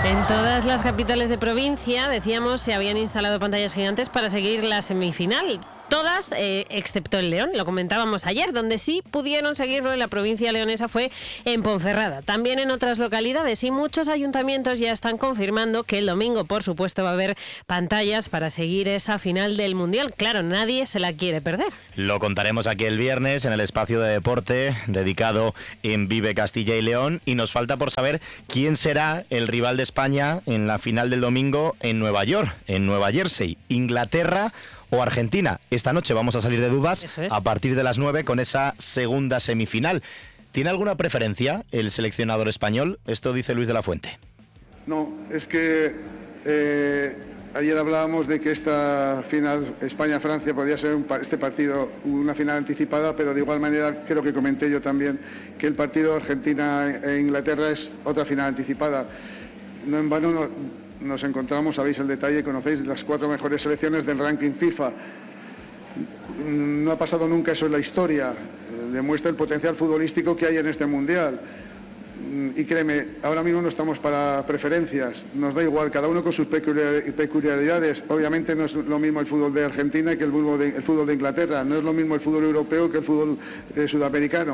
En todas las capitales de provincia, decíamos, se habían instalado pantallas gigantes para seguir la semifinal. Todas, excepto el León, lo comentábamos ayer, donde sí pudieron seguirlo en la provincia leonesa fue en Ponferrada. También en otras localidades y muchos ayuntamientos ya están confirmando que el domingo, por supuesto, va a haber pantallas para seguir esa final del Mundial. Claro, nadie se la quiere perder. Lo contaremos aquí el viernes en el espacio de deporte dedicado en Vive Castilla y León, y nos falta por saber quién será el rival de España en la final del domingo en Nueva York, en Nueva Jersey, Inglaterra o Argentina. Esta noche vamos a salir de dudas a partir de las 9 con esa segunda semifinal. ¿Tiene alguna preferencia el seleccionador español? Esto dice Luis de la Fuente. No, es que ayer hablábamos de que esta final España-Francia podía ser este partido una final anticipada, pero de igual manera creo que comenté yo también que el partido Argentina e Inglaterra es otra final anticipada. No en vano nos encontramos, sabéis el detalle, conocéis las 4 mejores selecciones del ranking FIFA. No ha pasado nunca eso en la historia. Demuestra el potencial futbolístico que hay en este Mundial. Y créeme, ahora mismo no estamos para preferencias, nos da igual, cada uno con sus peculiaridades. Obviamente no es lo mismo el fútbol de Argentina que el fútbol de Inglaterra, no es lo mismo el fútbol europeo que el fútbol sudamericano.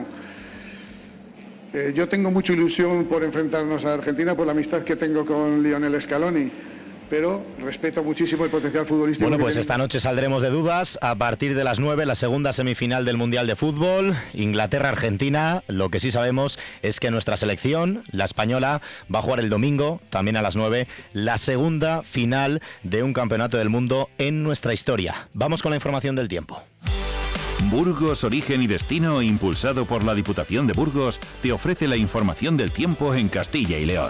Yo tengo mucha ilusión por enfrentarnos a Argentina por la amistad que tengo con Lionel Scaloni, pero respeto muchísimo el potencial futbolístico. Bueno, pues esta noche saldremos de dudas a partir de las 9, la segunda semifinal del Mundial de Fútbol, Inglaterra-Argentina. Lo que sí sabemos es que nuestra selección, la española, va a jugar el domingo, también a las 9, la segunda final de un campeonato del mundo en nuestra historia. Vamos con la información del tiempo. Burgos Origen y Destino, impulsado por la Diputación de Burgos, te ofrece la información del tiempo en Castilla y León.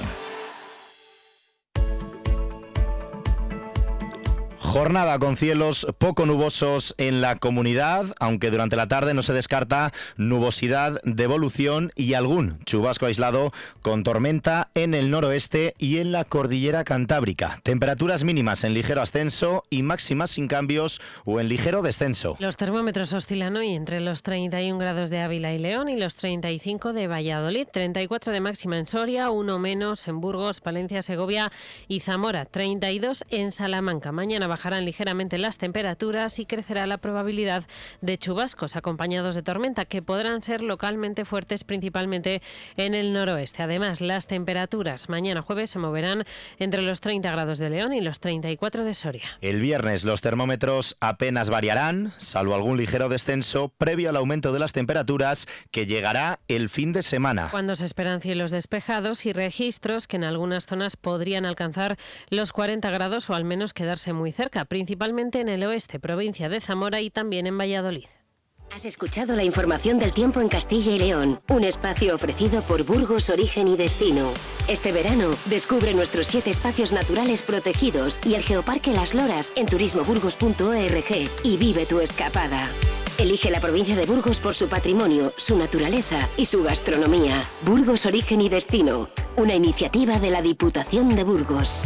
Jornada con cielos poco nubosos en la comunidad, aunque durante la tarde no se descarta nubosidad de evolución y algún chubasco aislado con tormenta en el noroeste y en la cordillera cantábrica. Temperaturas mínimas en ligero ascenso y máximas sin cambios o en ligero descenso. Los termómetros oscilan hoy entre los 31 grados de Ávila y León y los 35 de Valladolid, 34 de máxima en Soria, 1 menos en Burgos, Palencia, Segovia y Zamora, 32 en Salamanca. Mañana bajarán ligeramente las temperaturas y crecerá la probabilidad de chubascos acompañados de tormenta que podrán ser localmente fuertes, principalmente en el noroeste. Además, las temperaturas mañana jueves se moverán entre los 30 grados de León y los 34 de Soria. El viernes los termómetros apenas variarán, salvo algún ligero descenso previo al aumento de las temperaturas que llegará el fin de semana. Cuando se esperan cielos despejados y registros que en algunas zonas podrían alcanzar los 40 grados o al menos quedarse muy cerca, principalmente en el oeste, provincia de Zamora y también en Valladolid. Has escuchado la información del tiempo en Castilla y León, un espacio ofrecido por Burgos Origen y Destino. Este verano, descubre nuestros 7 espacios naturales protegidos y el Geoparque Las Loras en turismoburgos.org y vive tu escapada. Elige la provincia de Burgos por su patrimonio, su naturaleza y su gastronomía. Burgos Origen y Destino, una iniciativa de la Diputación de Burgos.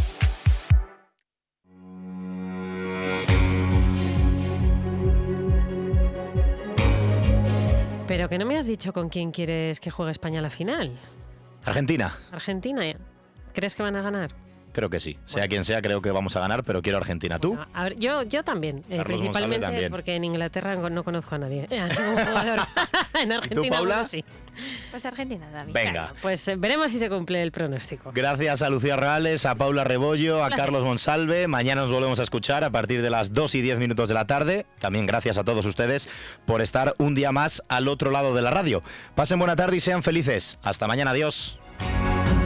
Pero que no me has dicho con quién quieres que juegue España la final. Argentina. Argentina, ¿crees que van a ganar? Creo que sí. Sea quien sea, creo que vamos a ganar, pero quiero Argentina. ¿Tú? Bueno, a ver, yo también. Principalmente también. Porque en Inglaterra no conozco a nadie. A ningún jugador. En Argentina. ¿Y tú, Paula? Sí. Pues Argentina, David. Venga. Pues veremos si se cumple el pronóstico. Gracias a Lucía Reales, a Paula Rebollo, a Carlos Monsalve. Mañana nos volvemos a escuchar a partir de las 2:10 de la tarde. También gracias a todos ustedes por estar un día más al otro lado de la radio. Pasen buena tarde y sean felices. Hasta mañana. Adiós.